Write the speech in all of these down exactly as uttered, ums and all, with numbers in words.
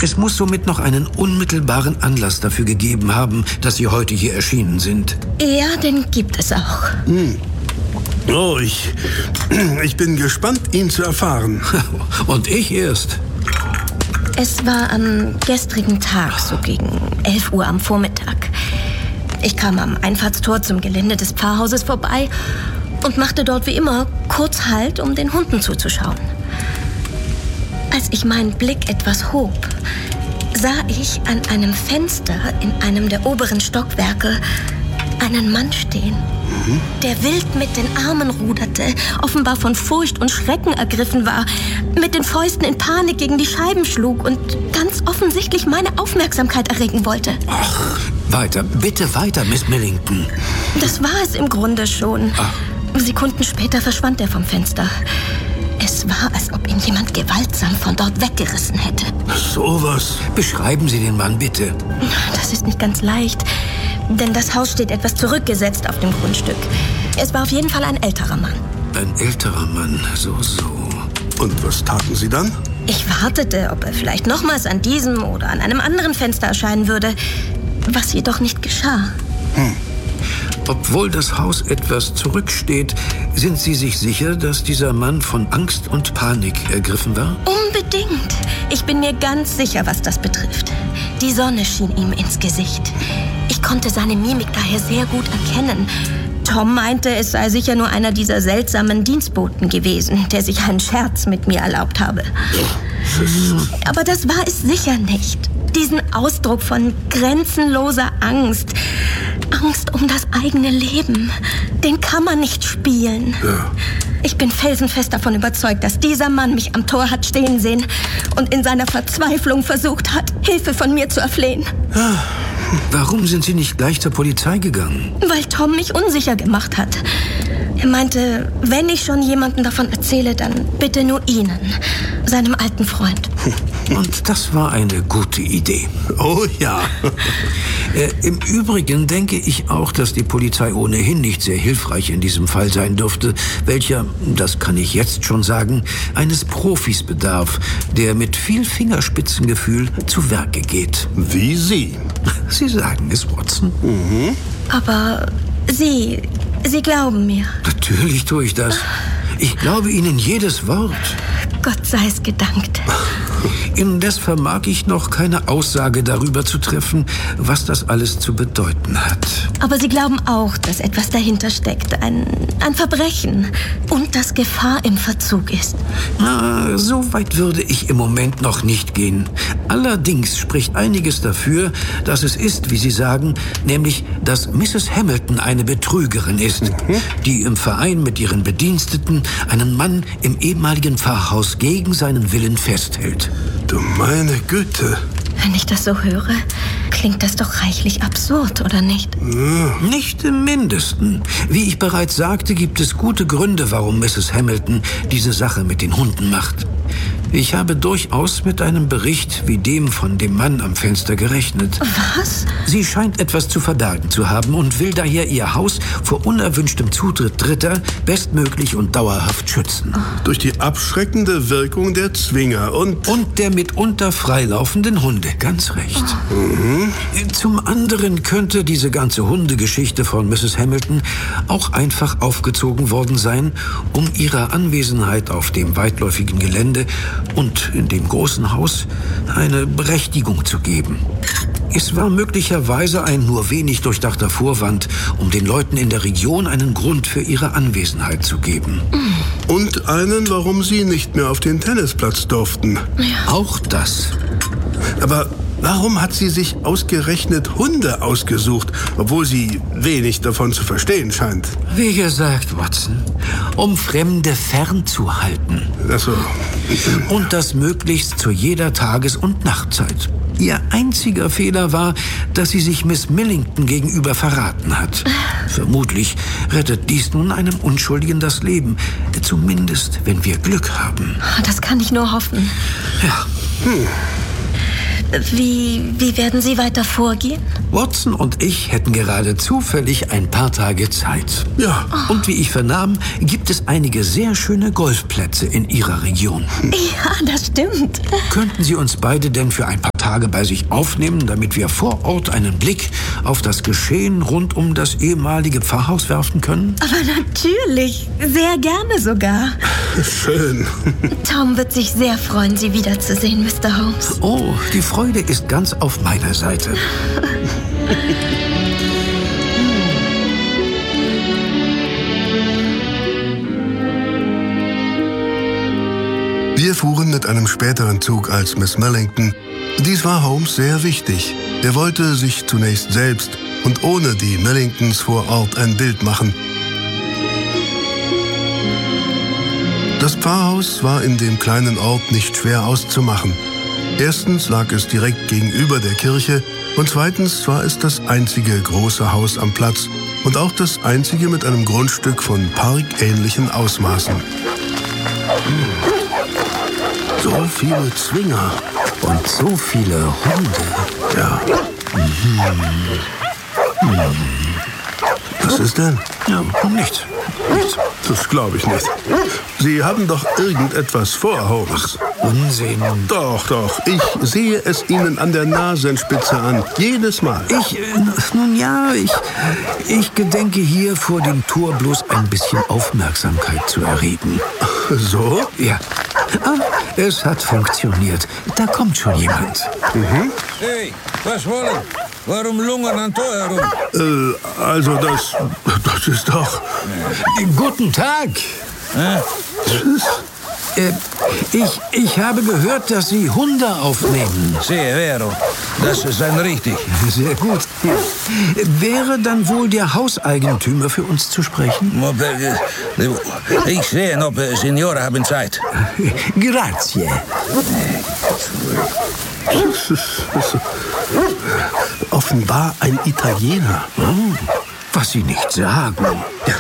Es muss somit noch einen unmittelbaren Anlass dafür gegeben haben, dass Sie heute hier erschienen sind. Ja, den gibt es auch. Hm. Oh, ich, ich bin gespannt, ihn zu erfahren. Und ich erst. Es war am gestrigen Tag, so gegen elf Uhr am Vormittag. Ich kam am Einfahrtstor zum Gelände des Pfarrhauses vorbei und machte dort wie immer kurz Halt, um den Hunden zuzuschauen. Als ich meinen Blick etwas hob, sah ich an einem Fenster in einem der oberen Stockwerke einen Mann stehen, mhm. der wild mit den Armen ruderte, offenbar von Furcht und Schrecken ergriffen war, mit den Fäusten in Panik gegen die Scheiben schlug und ganz offensichtlich meine Aufmerksamkeit erregen wollte. Ach, weiter, bitte weiter, Miss Millington. Das war es im Grunde schon. Ach. Sekunden später verschwand er vom Fenster. Es war, als ob ihn jemand gewaltsam von dort weggerissen hätte. So was. Beschreiben Sie den Mann, bitte. Das ist nicht ganz leicht, denn das Haus steht etwas zurückgesetzt auf dem Grundstück. Es war auf jeden Fall ein älterer Mann. Ein älterer Mann, so, so. Und was taten Sie dann? Ich wartete, ob er vielleicht nochmals an diesem oder an einem anderen Fenster erscheinen würde, was jedoch nicht geschah. Hm. Obwohl das Haus etwas zurücksteht, sind Sie sich sicher, dass dieser Mann von Angst und Panik ergriffen war? Unbedingt. Ich bin mir ganz sicher, was das betrifft. Die Sonne schien ihm ins Gesicht. Ich konnte seine Mimik daher sehr gut erkennen. Tom meinte, es sei sicher nur einer dieser seltsamen Dienstboten gewesen, der sich einen Scherz mit mir erlaubt habe. Aber das war es sicher nicht. Diesen Ausdruck von grenzenloser Angst, Angst um das eigene Leben, den kann man nicht spielen. Ja. Ich bin felsenfest davon überzeugt, dass dieser Mann mich am Tor hat stehen sehen und in seiner Verzweiflung versucht hat, Hilfe von mir zu erflehen. Ja. Warum sind Sie nicht gleich zur Polizei gegangen? Weil Tom mich unsicher gemacht hat. Er meinte, wenn ich schon jemandem davon erzähle, dann bitte nur Ihnen, seinem alten Freund. Und das war eine gute Idee. Oh ja. äh, Im Übrigen denke ich auch, dass die Polizei ohnehin nicht sehr hilfreich in diesem Fall sein dürfte, welcher, das kann ich jetzt schon sagen, eines Profis bedarf, der mit viel Fingerspitzengefühl zu Werke geht. Wie Sie. Sie sagen es, Watson. Mhm. Aber Sie, Sie glauben mir. Natürlich tue ich das. Ich glaube Ihnen jedes Wort. Gott sei es gedankt. Indes vermag ich noch keine Aussage darüber zu treffen, was das alles zu bedeuten hat. Aber Sie glauben auch, dass etwas dahinter steckt, ein, ein Verbrechen und dass Gefahr im Verzug ist. Na, so weit würde ich im Moment noch nicht gehen. Allerdings spricht einiges dafür, dass es ist, wie Sie sagen, nämlich, dass Misses Hamilton eine Betrügerin ist, mhm. die im Verein mit ihren Bediensteten einen Mann im ehemaligen Pfarrhaus gegen seinen Willen festhält. Du meine Güte. Wenn ich das so höre, klingt das doch reichlich absurd, oder nicht? Ja. Nicht im Mindesten. Wie ich bereits sagte, gibt es gute Gründe, warum Misses Hamilton diese Sache mit den Hunden macht. Ich habe durchaus mit einem Bericht wie dem von dem Mann am Fenster gerechnet. Was? Sie scheint etwas zu verbergen zu haben und will daher ihr Haus vor unerwünschtem Zutritt Dritter bestmöglich und dauerhaft schützen. Durch die abschreckende Wirkung der Zwinger und... Und der mitunter freilaufenden Hunde, ganz recht. Mhm. Zum anderen könnte diese ganze Hundegeschichte von Misses Hamilton auch einfach aufgezogen worden sein, um ihrer Anwesenheit auf dem weitläufigen Gelände und in dem großen Haus eine Berechtigung zu geben. Es war möglicherweise ein nur wenig durchdachter Vorwand, um den Leuten in der Region einen Grund für ihre Anwesenheit zu geben. Und einen, warum sie nicht mehr auf den Tennisplatz durften. Ja. Auch das. Aber warum hat sie sich ausgerechnet Hunde ausgesucht, obwohl sie wenig davon zu verstehen scheint? Wie gesagt, Watson, um Fremde fernzuhalten. Ach so. Und das möglichst zu jeder Tages- und Nachtzeit. Ihr einziger Fehler war, dass sie sich Miss Millington gegenüber verraten hat. Vermutlich rettet dies nun einem Unschuldigen das Leben. Zumindest, wenn wir Glück haben. Das kann ich nur hoffen. Ja. Hm. Wie, wie werden Sie weiter vorgehen? Watson und ich hätten gerade zufällig ein paar Tage Zeit. Ja. Und wie ich vernahm, gibt es einige sehr schöne Golfplätze in Ihrer Region. Ja, das stimmt. Könnten Sie uns beide denn für ein paar Tage bei sich aufnehmen, damit wir vor Ort einen Blick auf das Geschehen rund um das ehemalige Pfarrhaus werfen können? Aber natürlich, sehr gerne sogar. Schön. Tom wird sich sehr freuen, Sie wiederzusehen, Mister Holmes. Oh, die Freude ist ganz auf meiner Seite. Wir fuhren mit einem späteren Zug als Miss Millington. Dies war Holmes sehr wichtig. Er wollte sich zunächst selbst und ohne die Millingtons vor Ort ein Bild machen. Das Pfarrhaus war in dem kleinen Ort nicht schwer auszumachen. Erstens lag es direkt gegenüber der Kirche und zweitens war es das einzige große Haus am Platz und auch das einzige mit einem Grundstück von parkähnlichen Ausmaßen. Hm. So viele Zwinger und so viele Hunde. Ja. Mhm. Mhm. Was ist denn? Ja, nichts. Nichts. Das glaube ich nicht. Sie haben doch irgendetwas vor, Holmes. Unsinn. Doch, doch. Ich sehe es Ihnen an der Nasenspitze an. Jedes Mal. Ich, äh, nun ja, ich, ich gedenke hier vor dem Tor bloß ein bisschen Aufmerksamkeit zu erregen. So? Ja. Ah, es hat funktioniert. Da kommt schon jemand. Mhm. Hey, was wollen? Warum lungern am Tor herum? Äh, also das, das ist doch... Guten Tag. Äh? Äh, ich, ich habe gehört, dass Sie Hunde aufnehmen. Sehr, vero. Das ist ein richtig. Sehr gut. Ja. Wäre dann wohl der Hauseigentümer für uns zu sprechen? Ich sehe, ob Signore haben Zeit. Grazie. Offenbar ein Italiener. Hm, was Sie nicht sagen. Ja.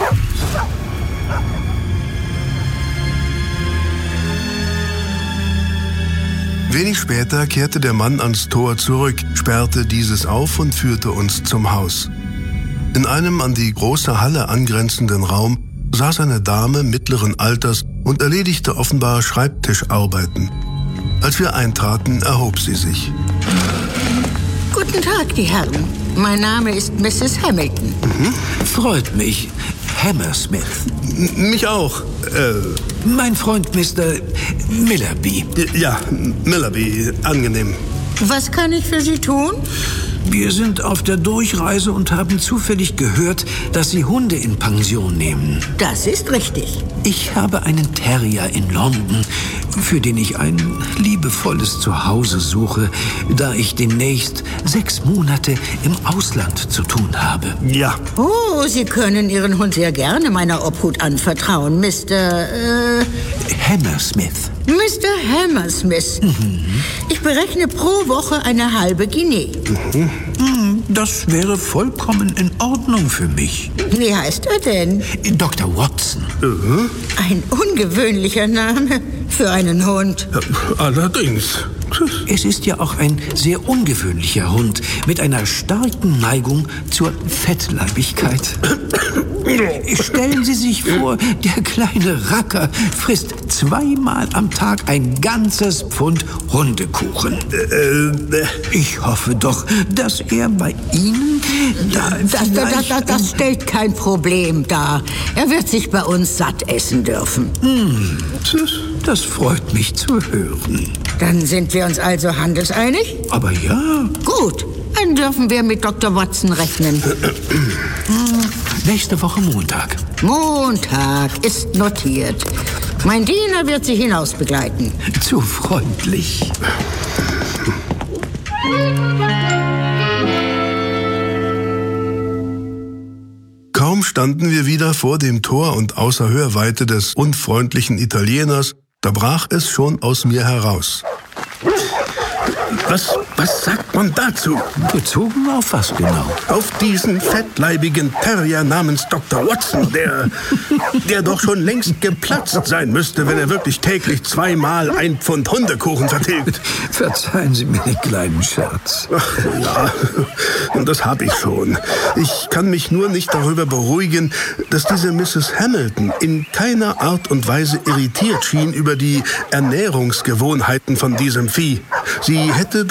Wenig später kehrte der Mann ans Tor zurück, sperrte dieses auf und führte uns zum Haus. In einem an die große Halle angrenzenden Raum saß eine Dame mittleren Alters und erledigte offenbar Schreibtischarbeiten. Als wir eintraten, erhob sie sich. Guten Tag, die Herren. Mein Name ist Misses Hamilton. Mhm. Freut mich. Hammersmith. M- mich auch. Äh, mein Freund Mister Millerby. Ja, Millerby. Angenehm. Was kann ich für Sie tun? Wir sind auf der Durchreise und haben zufällig gehört, dass Sie Hunde in Pension nehmen. Das ist richtig. Ich habe einen Terrier in London, für den ich ein liebevolles Zuhause suche, da ich demnächst sechs Monate im Ausland zu tun habe. Ja. Oh, Sie können Ihren Hund sehr gerne meiner Obhut anvertrauen, Mister Äh... Hammersmith. Mister Hammersmith. Mhm. Ich berechne pro Woche eine halbe Guinea. Mhm. Das wäre vollkommen in Ordnung für mich. Wie heißt er denn? Doktor Watson. Mhm. Ein ungewöhnlicher Name für einen Hund. Allerdings. Es ist ja auch ein sehr ungewöhnlicher Hund mit einer starken Neigung zur Fettleibigkeit. Stellen Sie sich vor, der kleine Racker frisst zweimal am Tag ein ganzes Pfund Hundekuchen. Ich hoffe doch, dass er bei Ihnen da das, das, das, das stellt kein Problem dar. Er wird sich bei uns satt essen dürfen. Hm, das freut mich zu hören. Dann sind wir uns also handelseinig? Aber ja. Gut, dann dürfen wir mit Doktor Watson rechnen. Nächste Woche Montag. Montag ist notiert. Mein Diener wird Sie hinaus begleiten. Zu freundlich. Kaum standen wir wieder vor dem Tor und außer Hörweite des unfreundlichen Italieners, da brach es schon aus mir heraus. Was, was sagt man dazu? Bezogen auf was genau? Auf diesen fettleibigen Terrier namens Doktor Watson, der, der doch schon längst geplatzt sein müsste, wenn er wirklich täglich zweimal ein Pfund Hundekuchen vertilgt. Verzeihen Sie mir den kleinen Scherz. Ach, ja, und das habe ich schon. Ich kann mich nur nicht darüber beruhigen, dass diese Misses Hamilton in keiner Art und Weise irritiert schien über die Ernährungsgewohnheiten von diesem Vieh. Sie hätte